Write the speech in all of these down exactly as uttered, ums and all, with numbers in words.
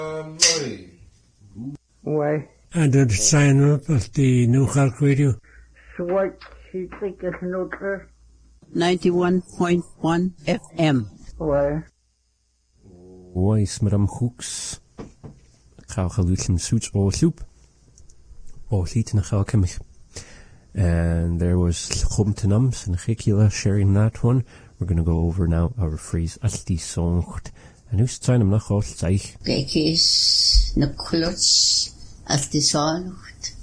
Why? And the sign up of the New York Radio. So what you think is neutral? ninety-one point one F M. Why? Why smram hooks? Gauw geluidje suits or soup. Or liet in gauw kemich. And there was Chomtenams and Chikila sharing that one. We're going to go over now our phrase as die songt. And who's trying to noch aus zeig? Gekis na kluts as die songt.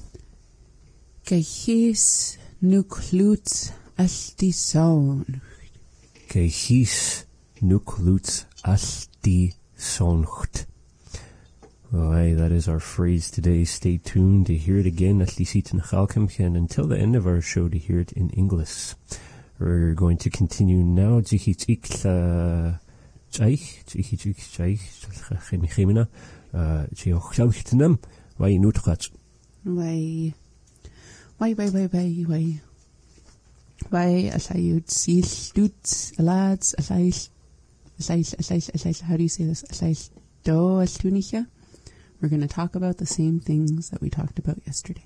Gekis nu kluts as die songt. Gekis nu kluts as die songt. Alright, that is our phrase today. Stay tuned to hear it again at least in Chalkemche, and until the end of our show to hear it in English. We're going to continue now. Jichich ik Jaich, jichich ik Jaich, Chemina, Jiochlamchtenam, why nutrat. Why, why, why, why, why, why, why, as I would see stoots, lads, as I, as I, as I, as I, how do you say this? As I do, as tunicha. We're going to talk about the same things that we talked about yesterday.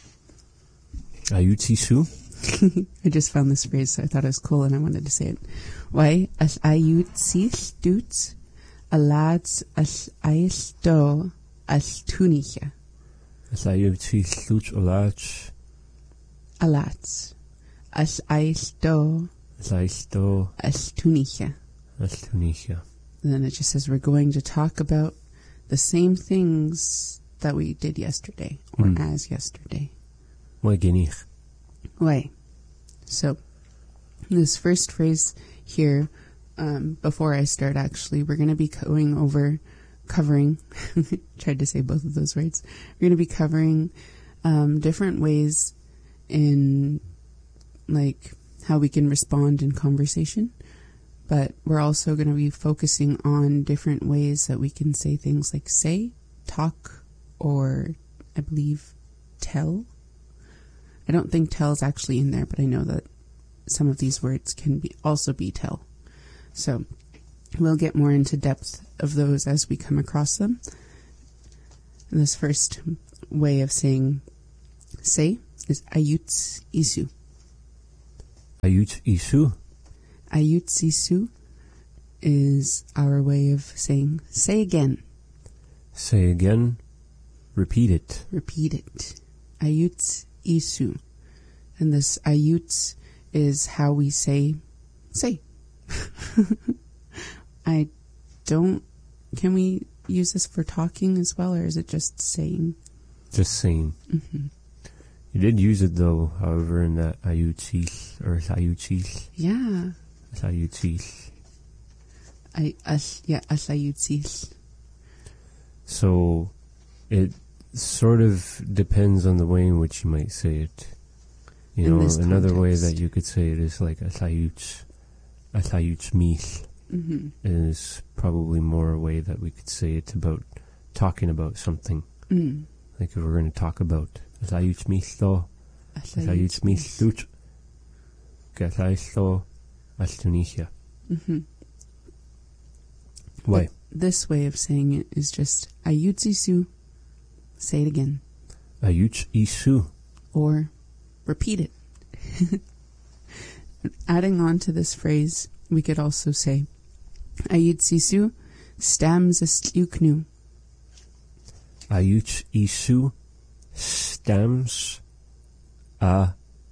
Ayutisu? I just found this phrase, so I thought it was cool and I wanted to say it. Why? As ayutsi stoots, alads as aisto as tunicha. As ayutsi stoots, alads. Alads. As aisto. As aisto. As tunicha. As tunicha. Then it just says we're going to talk about the same things that we did yesterday, or mm. as yesterday. Why genich? Why? So, this first phrase here, um, before I start actually, we're going to be going over, covering, tried to say both of those words, we're going to be covering um, different ways in, like, how we can respond in conversation. But we're also going to be focusing on different ways that we can say things like say, talk, or I believe tell. I don't think tell is actually in there, but I know that some of these words can be also be tell. So we'll get more into depth of those as we come across them. And this first way of saying say is ayuts isu. Ayuts isu? Ayutsisu is our way of saying, say again. Say again. Repeat it. Repeat it. Ayutsisu. And this ayuts is how we say, say. I don't, can we use this for talking as well, or is it just saying? Just saying. Mm-hmm. You did use it though, however, in that ayutsis, or ayutsis. Yeah. Asayutsis. I, as, yeah, asayutsis. So, it sort of depends on the way in which you might say it. You in know, another context. way that you could say it is like asayuts, asayuts mis mm-hmm. is probably more a way that we could say it about talking about something. Mm. Like if we're going to talk about asayuts mis though, asayuts mis tut, asayuts though. As Tunisia. Mm-hmm. Why? But this way of saying it is just ayutsisu. Say it again. Ayutsisu. Or repeat it. Adding on to this phrase, we could also say ayutsisu stams a stluknu. Ayutsisu stams a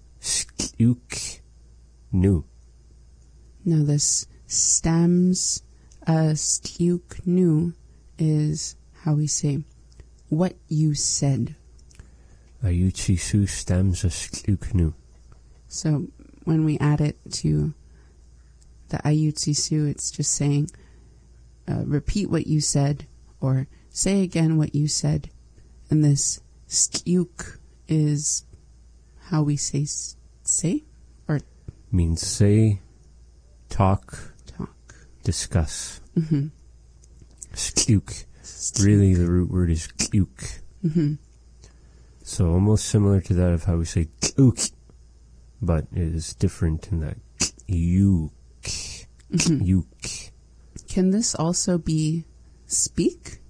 stluknu. Now this stams a stluknu is how we say what you said. Ayutsisu stams a stluknu. So when we add it to the ayutsisu, it's just saying uh, repeat what you said or say again what you said. And this stluk is how we say say or means say. Talk, talk, discuss. Mm-hmm. Skluk. Really, the root word is kluk. Mm-hmm. So almost similar to that of how we say kluk, but it is different in that yuk. Mm-hmm. Yuk. Can this also be speak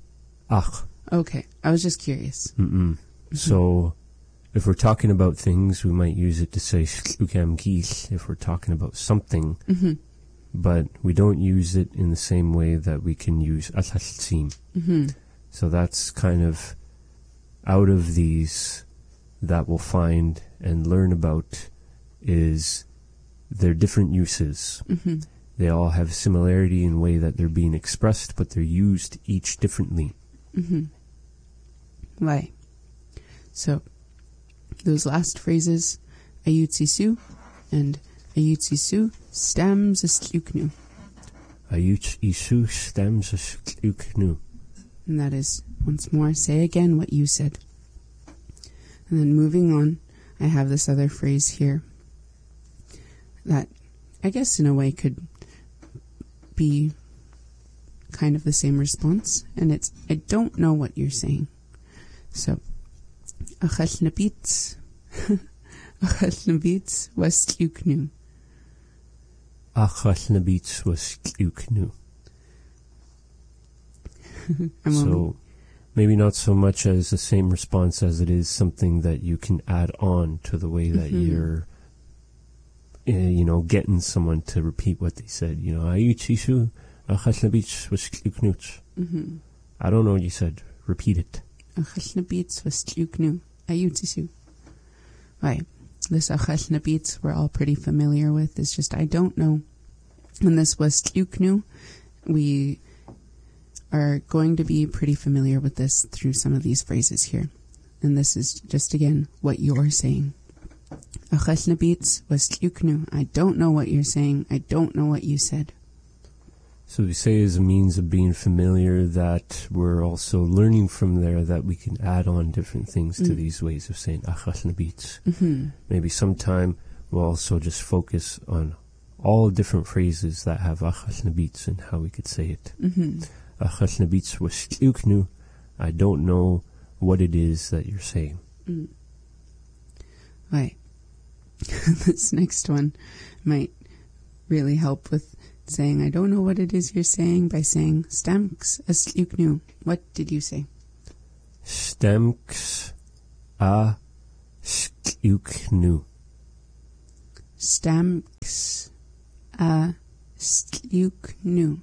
ach. Okay, I was just curious. Mm-mm. Mm-hmm. So, if we're talking about things, we might use it to say slukam kis if we're talking about something, mm-hmm. but we don't use it in the same way that we can use asaltsim. Mm-hmm. So that's kind of out of these that we'll find and learn about is their different uses. Mm-hmm. They all have similarity in way that they're being expressed, but they're used each differently. Mm-hmm. Why? So, those last phrases, ayutsisu and ayutsisu stems astluknu. Ayutsisu stems astluknu. And that is, once more, say again what you said. And then moving on, I have this other phrase here that I guess in a way could be kind of the same response, and it's, I don't know what you're saying. So, achalnabits, achalnabits wastluknu. Achalnabits wastluknu. I'm so, only, maybe not so much as the same response as it is something that you can add on to the way that mm-hmm. you're, uh, you know, getting someone to repeat what they said. You know, ayutsisu achalnabits wastluknu. mm-hmm. I don't know what you said. Repeat it. Achalnabits wastluknu. Ayutsisu. Right. This achalnabits we're all pretty familiar with. It's just I don't know. And this wastluknu, we are going to be pretty familiar with this through some of these phrases here. And this is just, again, what you're saying. Achalnabits wastluknu. I don't know what you're saying. I don't know what you said. So we say as a means of being familiar that we're also learning from there that we can add on different things mm. to these ways of saying achalnabits. Mm-hmm. Maybe sometime we'll also just focus on all different phrases that have achalnabits and how we could say it. Mm-hmm. Achalnabits wastluknu. I don't know what it is that you're saying. Mm. Right. This next one might really help with saying I don't know what it is you're saying by saying stamks astluknu. What did you say? Stamks a stluknu. Stamks a stluknu.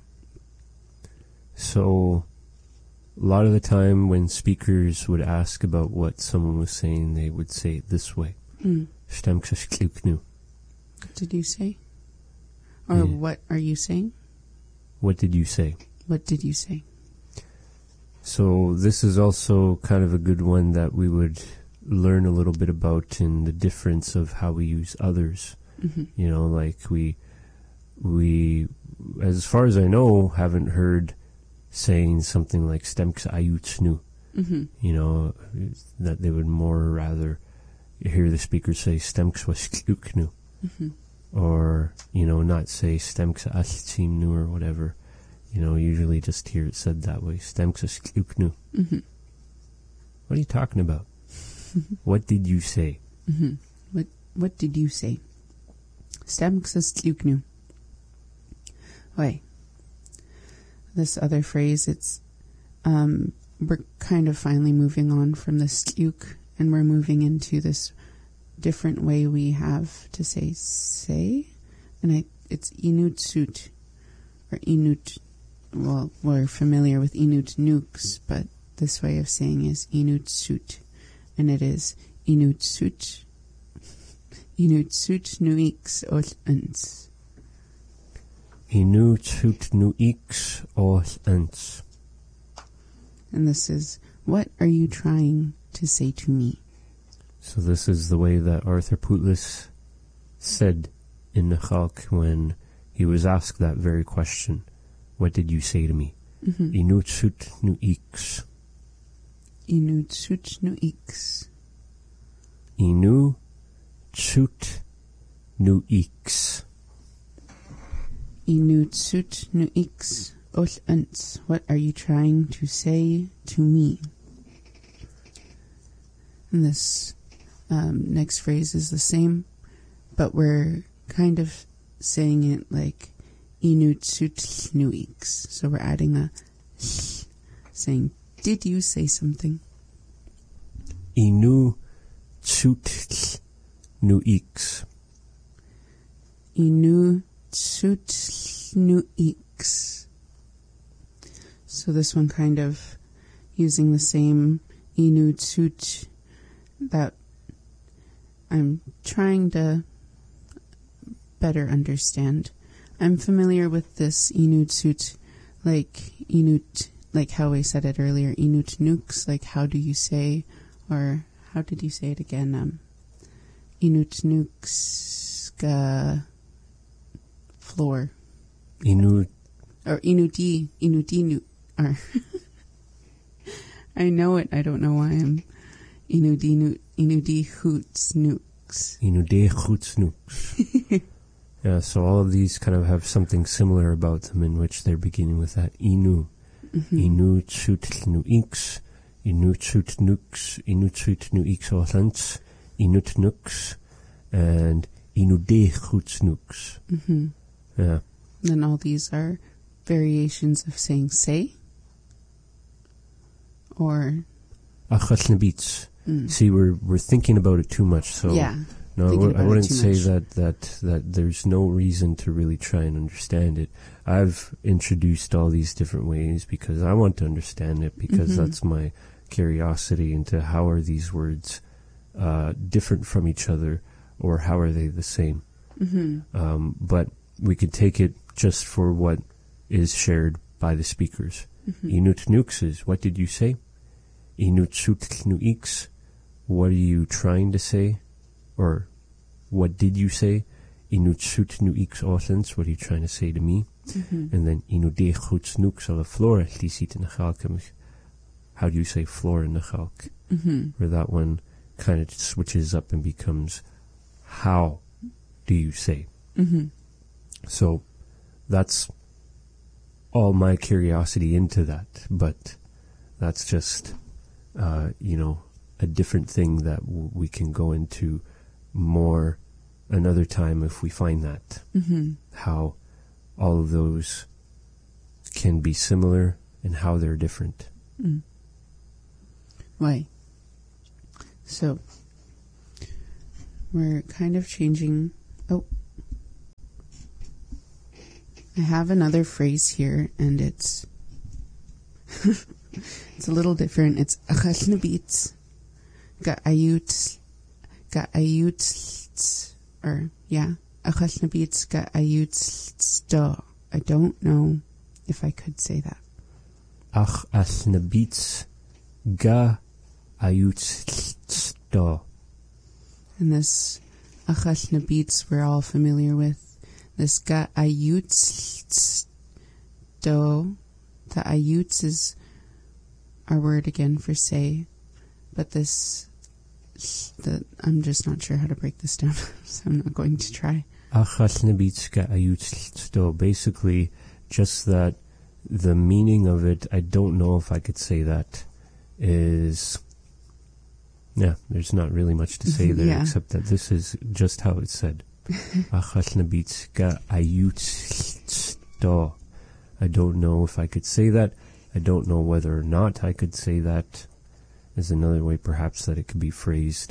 So, a lot of the time when speakers would ask about what someone was saying, they would say it this way. Mm. Stamks a stluknu. What did you say? Or Yeah. what are you saying? What did you say? What did you say? So this is also kind of a good one that we would learn a little bit about in the difference of how we use others. Mm-hmm. You know, like we, we, as far as I know, haven't heard saying something like stemks ayutsnu. Mm-hmm. You know, that they would more or rather hear the speaker say stemks wastluknu. Mm-hmm. Or, you know, not say stemks astluknu or whatever. You know, usually just hear it said that way. Stemks astluknu. Mm-hmm. What are you talking about? What did you say? Mm-hmm. What What did you say? Stemks astluknu. Why? This other phrase, it's, um, we're kind of finally moving on from the stluk, and we're moving into this different way we have to say say, and I it's inutsut or inut. Well, we're familiar with inut nukes, but this way of saying is inutsut, and it is inutsut inutsut nuix ol uns. Inutsut nuix ol uns. And this is, what are you trying to say to me? So this is the way that Arthur Putlis said in the Chalk when he was asked that very question. What did you say to me? Mm-hmm. Inutsut nuix. Inutsut nuix. Inutsut nuix. Inutsut nuix ol uns. What are you trying to say to me? And this um, next phrase is the same, but we're kind of saying it like inutsut nuix. So we're adding a saying did you say something? Inu tsut nu X. Inu tsut nu X. So this one kind of using the same inu tsut that I'm trying to better understand. I'm familiar with this inu tsut, like inut, like how I said it earlier, inut nukes, like how do you say, or how did you say it again? Um, inut nukes ga floor. Inu. Or inuti, inuti nu, or I know it, I don't know why I'm inudi nu, inudi hoots nukes. Inude hoots nukes. Yeah, so all of these kind of have something similar about them in which they're beginning with that inu. Mm-hmm. Inu tsut nu X, inu tsut nukes, inu tsut nu X orthants, inut nukes, and inude hoots nukes. Mm-hmm. Yeah. And all these are variations of saying say, or Achasnabits. Mm. See, we're we're thinking about it too much, so yeah. no, I, w- I wouldn't say much. that, that that there's no reason to really try and understand it. I've introduced all these different ways because I want to understand it, because mm-hmm. that's my curiosity into how are these words uh, different from each other, or how are they the same. Mm-hmm. Um, but we could take it just for what is shared by the speakers. Mm-hmm. Inut nukes is, what did you say? Inut sut nu X, what are you trying to say? Or, what did you say? Inut sut nu X orthens, what are you trying to say to me? Mm-hmm. And then, inu de chuts nukes ala flora, lisit in the how do you say floor in the chalk? Mm-hmm. Where that one kind of switches up and becomes, how do you say? Mm-hmm. So, that's all my curiosity into that, but that's just, uh, you know, a different thing that w- we can go into more another time if we find that. Mm-hmm. How all of those can be similar and how they're different. Mm. Why? So, we're kind of changing. Oh. I have another phrase here, and it's it's a little different. It's achashnabit ga'ayut ga'ayut or yeah achashnabit ga'ayut sto. I don't know if I could say that. Achashnabit ga'ayut sto. And this achashnabit we're all familiar with. This ga'ayut do, the ayut is our word again for say, but this, the, I'm just not sure how to break this down, so I'm not going to try. Achasnabit ga'ayut sto, basically just that the meaning of it, I don't know if I could say that, is, yeah, there's not really much to say there, yeah. except that this is just how it's said. Achasnabit ga'ayut sto. I don't know if I could say that. I don't know whether or not I could say that. Is another way perhaps that it could be phrased.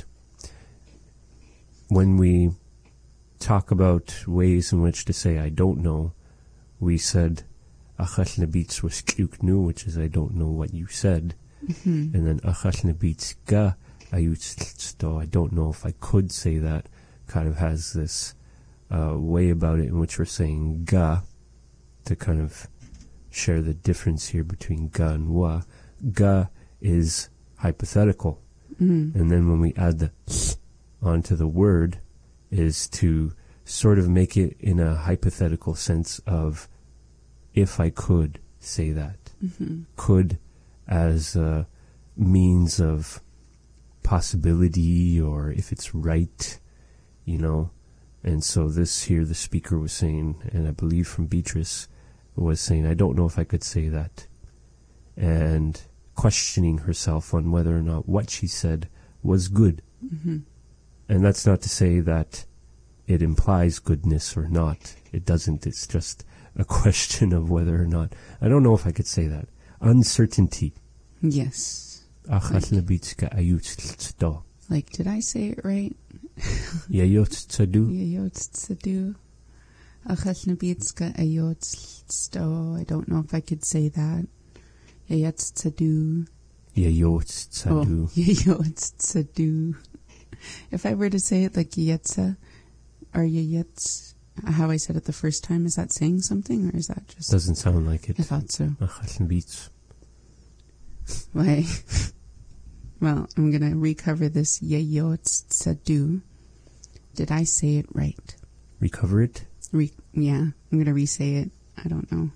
When we talk about ways in which to say I don't know, we said achasnabit was kuknu, which is I don't know what you said. Mm-hmm. And then achasnabit ga'ayut sto, I don't know if I could say that, kind of has this uh, way about it in which we're saying ga, to kind of share the difference here between ga and wa. Ga is hypothetical. Mm-hmm. And then when we add the onto the word, is to sort of make it in a hypothetical sense of if I could say that. Mm-hmm. Could as a means of possibility, or if it's right, you know. And so this here, the speaker was saying, and I believe from Beatrice, was saying, I don't know if I could say that. And questioning herself on whether or not what she said was good. Mm-hmm. And that's not to say that it implies goodness or not. It doesn't. It's just a question of whether or not. I don't know if I could say that. Uncertainty. Yes. Achalnabitska ayutsto. Like, did I say it right? Yayotstadu. Yayotstadu. Achalnabitska ayotsto. I don't know if I could say that. Yayotstadu. Yayotstadu. Oh, Yayotstadu. If I were to say it like Yetsa or Yayets, how I said it the first time, is that saying something, or is that just... Doesn't sound like it. I thought so. Achalnabits. Why? Well, I'm going to recover this Yayotstadu. Did I say it right? Recover it? Re- yeah, I'm going to re-say it. I don't know.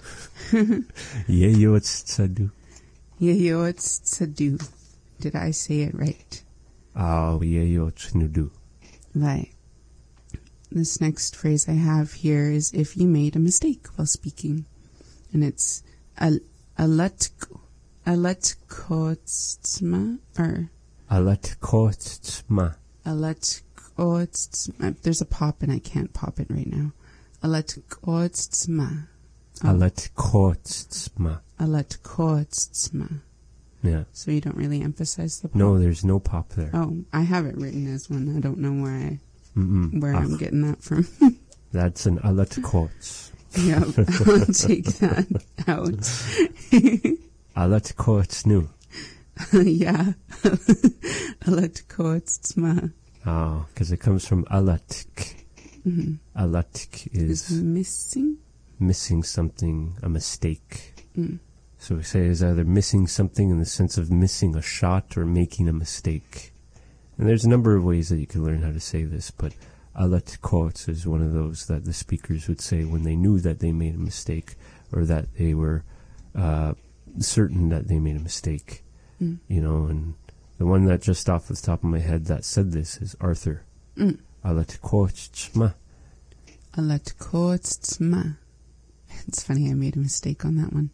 Yayotstadu. Yayotstadu. Did I say it right? Oh, yayotnudu. Right. This next phrase I have here is if you made a mistake while speaking. And it's a alatko alatkotsma or Alatkotsma. alatkotsma. There's a pop and I can't pop it right now. Alatkotsma. Alatkotsma. Alatkotsma. Yeah. So you don't really emphasize the pop? No, there's no pop there. Oh, I have it written as one. I don't know where I Mm-mm. where Ach, I'm getting that from. That's an alatkots. Yeah, I'll take that out. Alatkotsnu. Yeah. Alatkotsma. Oh, because it comes from alatk. Mm-hmm. Alatk is Is missing? missing something, a mistake. Mm. So we say is either missing something in the sense of missing a shot or making a mistake. And there's a number of ways that you can learn how to say this, but alatkots is one of those that the speakers would say when they knew that they made a mistake or that they were uh, certain that they made a mistake. Mm. You know, and the one that just off the top of my head that said this is Arthur. Mm. Alatkotsma. Alatkotsma. It's funny, I made a mistake on that one.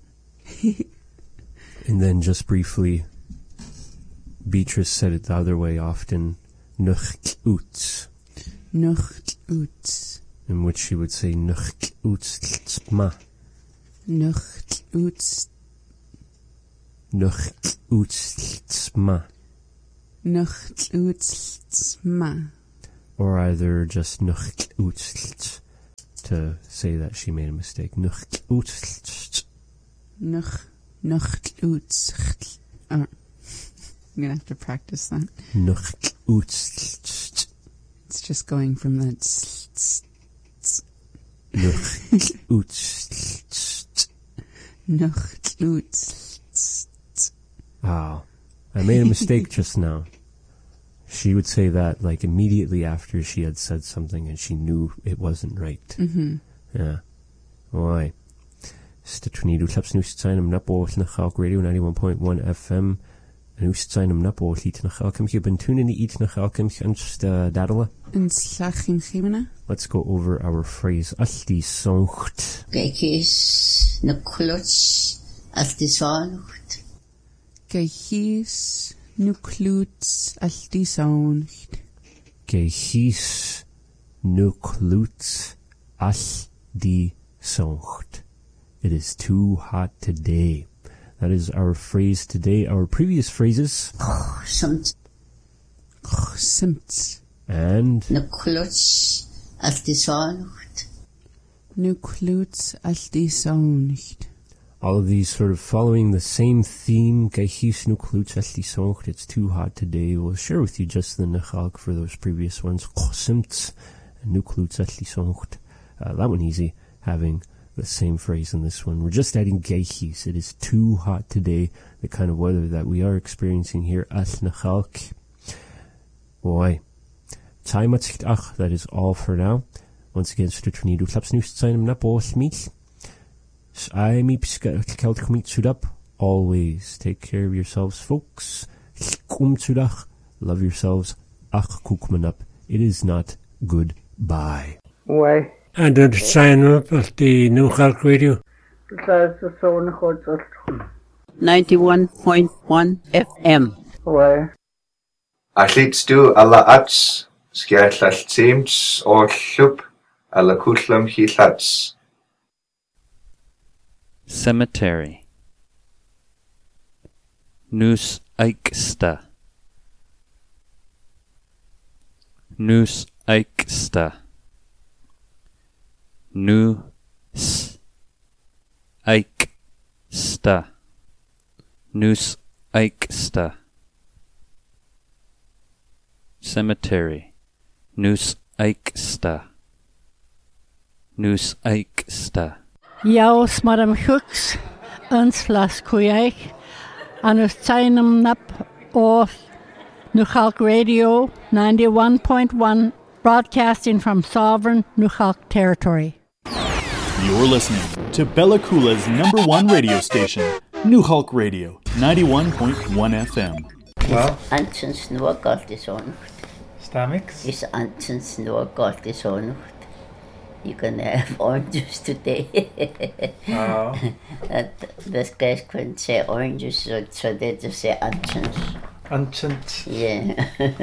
And then just briefly, Beatrice said it the other way often, nucht-uts, Nucht-uts. in which she would say nucht-uts-tsma, Nucht-uts. nucht-uts-tsma, Nucht-uts-ma. or either just nucht-uts to say that she made a mistake. Nucht-uts. Nuch. Nucht-uts. Oh. I'm gonna have to practice that. Nucht-uts. It's just going from that s- s- s- Nucht-uts. Nucht-uts. Wow. I made a mistake just now. She would say that like immediately after she had said something and she knew it wasn't right. Mm-hmm. Yeah. Why? Stitchnidu klaps nu zijn hem napo na Chalk Radio ninety-one point one F M. En nu zijn hem napo liet na Chalkem. Je bent toen in die iets na Chalkem just dadelen. En slag in Gemena. Let's go over our phrase. Alti zongt. Kijk eens, na klots, als die zongt. Gehis nu kluts als die zongt. Gehis nu kluts als die zongt. It is too hot today. That is our phrase today. Our previous phrases. Somt. Simt. And. Na klots als die zongt. Nu kluts als die zongt. All of these sort of following the same theme. Gehis nu kluts als die zongt. It's too hot today. We'll share with you just the nechalk for those previous ones. Simt and nu kluts als die zongt. Uh, that one easy. Having the same phrase in this one. We're just adding gehis. It is too hot today. The kind of weather that we are experiencing here at Nachalk. Boy. Ach, that is all for now. Once again, Stutternidu klaps nu zijn na both meet. I me kelt commit sudap. Always take care of yourselves, folks. Kum sudach. Love yourselves. Ach kukmanap. It is not goodbye. Why? And then sign up at the New Chalk Radio. Besides the zone gods. ninety-one point one F M. Why? Athletes do alla ats, skiatlall teams or llwb, alla kutlam hillats. Cemetery. Nus Aiksta. Nus Aiksta. Nu S Aiksta. Nus Aiksta. Cemetery. Nus Aiksta. Nus Aiksta. Jaus madam hooks, uns las kuyaik, anus tainum nap of Nukhalk Radio ninety-one point one, broadcasting from sovereign Nukhalk territory. You're listening to Bella Kula's number one radio station, Nukhalk Radio ninety-one point one F M. Well, Antons Norgalt is on. Stomachs? Is Antons Norgalt is on. You can have orange juice today. Oh. Those guys couldn't say orange juice, so, so they just say Antons. Antons? Yeah.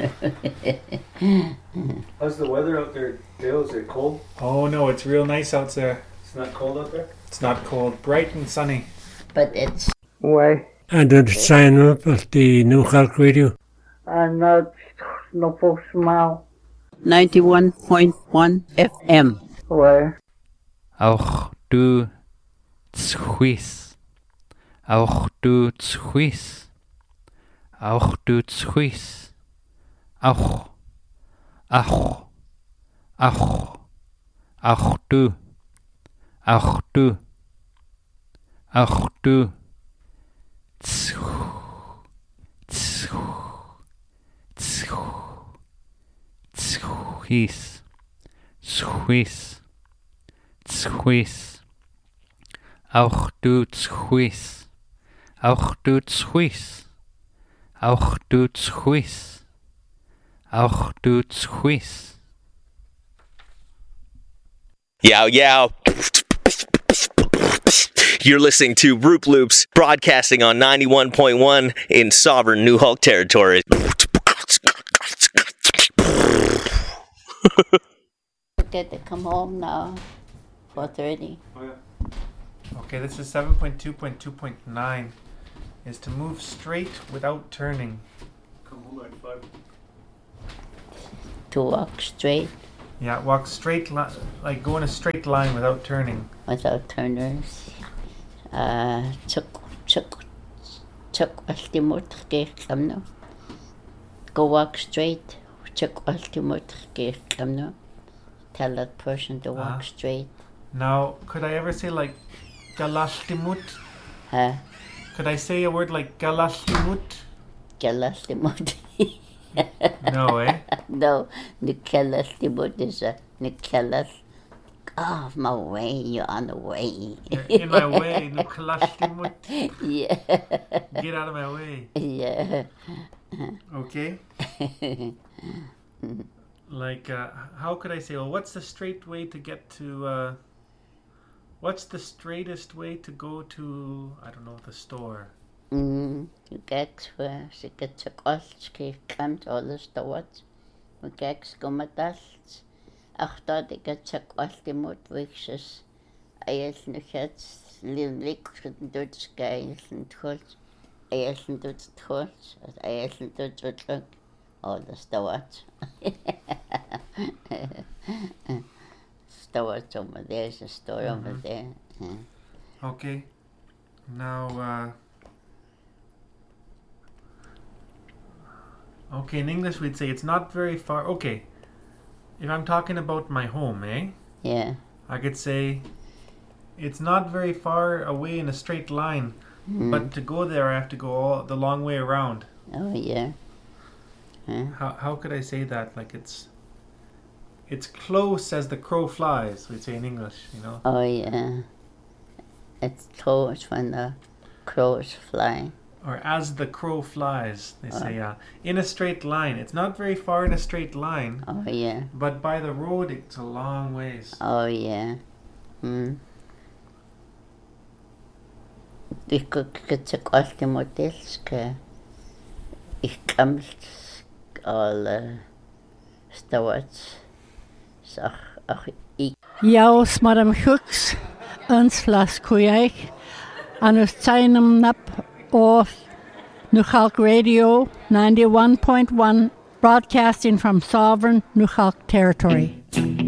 How's the weather out there, Dale? Is it cold? Oh no, it's real nice out there. It's not cold out there? It's not cold. Bright and sunny. But it's... Why? And did it sign up at the Nukhalk Radio? And not no folks smile. ninety-one point one F M. Why? Auch du Zhuis. Auch du Zhuis. Auch du Zhuis. Auch. Auch. Auch. Auch du. Auch du. Auch du. Zhu. Zhu. Zhu. Zhuis. Zhuis. Zhuis. Auch du Zhuis. Auch du Zhuis. Auch du Zhuis. Auch du Zhuis. Yow, yow. You're listening to Roop Loops, broadcasting on ninety-one point one in sovereign Nukhalk territory. Get to come home now. four thirty. Oh, yeah. Okay, this is seven point two point two point nine. Is to move straight without turning. Come home at five. To walk straight. Yeah, walk straight, li- like go in a straight line without turning. Without turners. Uh, chuk, chuk, chuk, altimut, no. Go walk straight. Chuk, altimut, no. Tell that person to walk Ah. straight. Now, could I ever say like galashtimut? Huh? Could I say a word like galashtimut? Galastimut. No, eh? No, Nikelastimut is a Nikelas. Oh, my way, you're on the way. You're in my way, Nukalashtimut. Yeah. Get out of my way. Yeah. Okay. Like, uh, how could I say, well, what's the straight way to get to, uh, what's the straightest way to go to, I don't know, the store? Mm, you get where she gets a kostski, comes all the stores. You get skummatals. Ach, dat ik het zo kostje moet wegjes. Hij is nog het lelijk doet skij, is niet goed. Hij is niet doet het goed. Hij is niet doet het goed. All the stores. Stores over there, is a store mm-hmm. over there. Yeah. Okay. Now, uh, okay, in English we'd say it's not very far. Okay, if I'm talking about my home, eh? Yeah. I could say it's not very far away in a straight line, mm. but to go there I have to go all the long way around. Oh yeah. Huh? How how could I say that? Like it's it's close as the crow flies, we'd say in English, you know? Oh yeah. It's close when the crows fly. Or as the crow flies, they oh. say, uh, in a straight line. It's not very far in a straight line. Oh, yeah. But by the road, it's a long ways. Oh, yeah. Hmm. Ik get a question models ke ik kom al stawat sag ach ik Jaus madam hooks uns las kuyaik anus tainum nap of Nukhalk Radio ninety-one point one, broadcasting from sovereign Nukhalk territory.